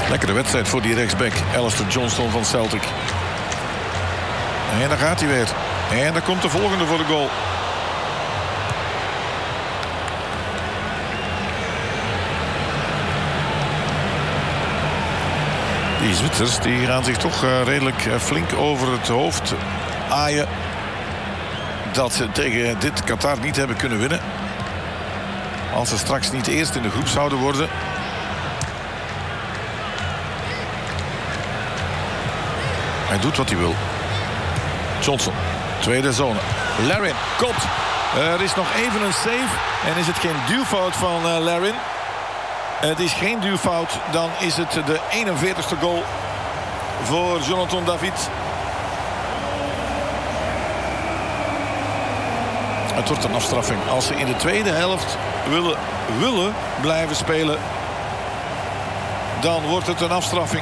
Lekkere wedstrijd voor die rechtsback Alistair Johnston van Celtic. En daar gaat hij weer. En daar komt de volgende voor de goal. Die Zwitsers die gaan zich toch redelijk flink over het hoofd aaien dat ze tegen dit Qatar niet hebben kunnen winnen. Als ze straks niet eerst in de groep zouden worden. Hij doet wat hij wil. Johnson, tweede zone. Larin kopt. Er is nog even een save. En is het geen duwfout van Larin. Het is geen duwfout. Dan is het de 41ste goal voor Jonathan David. Het wordt een afstraffing. Als ze in de tweede helft willen blijven spelen, dan wordt het een afstraffing.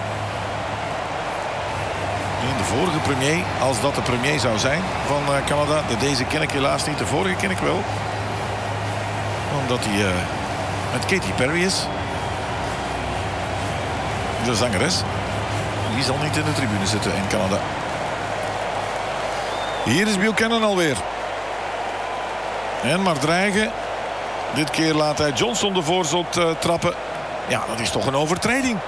De vorige premier, als dat de premier zou zijn van Canada. Deze ken ik helaas niet, de vorige ken ik wel. Omdat hij met Katy Perry is. De zangeres. Die zal niet in de tribune zitten in Canada. Hier is Buchanan alweer. En maar dreigen. Dit keer laat hij Johnson de voorzot trappen. Ja, dat is toch een overtreding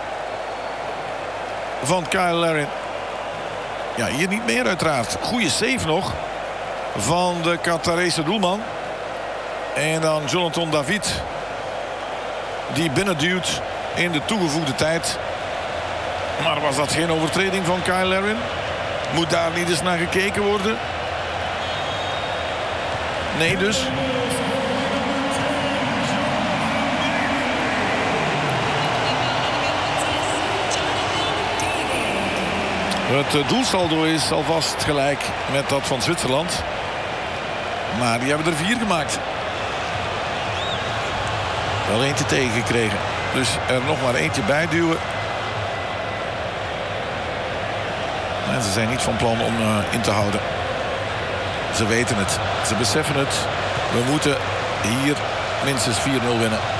van Kyle Larin. Ja, hier niet meer uiteraard. Goeie save nog van de Qatarese doelman. En dan Jonathan David, die binnenduwt in de toegevoegde tijd. Maar was dat geen overtreding van Kyle Larin? Moet daar niet eens naar gekeken worden? Nee dus. Het doelsaldo is alvast gelijk met dat van Zwitserland. Maar die hebben er 4 gemaakt. Wel eentje tegengekregen. Dus er nog maar eentje bij duwen. En ze zijn niet van plan om in te houden. Ze weten het. Ze beseffen het. We moeten hier minstens 4-0 winnen.